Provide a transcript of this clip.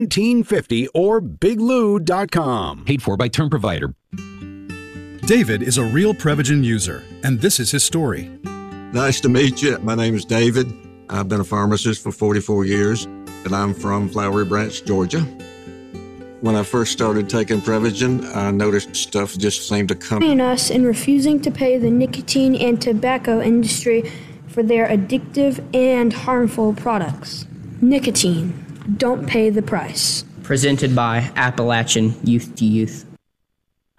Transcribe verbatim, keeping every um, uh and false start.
seventeen fifty or big lou dot com. Paid for by term provider. David is a real Prevagen user, and this is his story. Nice to meet you. My name is David. I've been a pharmacist for forty-four years, and I'm from Flowery Branch, Georgia. When I first started taking Prevagen, I noticed stuff just seemed to come in us in refusing to pay the nicotine and tobacco industry for their addictive and harmful products. Nicotine. Don't pay the price. Presented by Appalachian Youth to Youth.